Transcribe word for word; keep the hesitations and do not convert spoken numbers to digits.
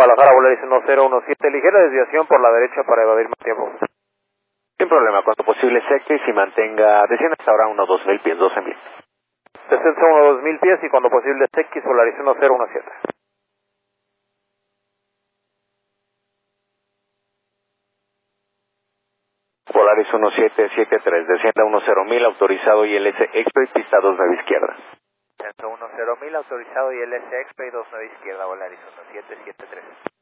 Guadalajara, Volaris uno cero uno siete, ligera desviación por la derecha para evadir más tiempo. Sin problema, cuanto posible X y mantenga, descienda hasta ahora uno dos mil pies, doce mil. Descenso uno dos mil pies y cuando posible X, Volaris uno cero uno siete. Volaris uno siete siete tres, descienda uno cero mil, autorizado I L S X-Ray, pista dos nueve izquierda. Descenso uno cero mil, autorizado I L S X-Ray dos nueve izquierda, Volaris uno siete siete tres.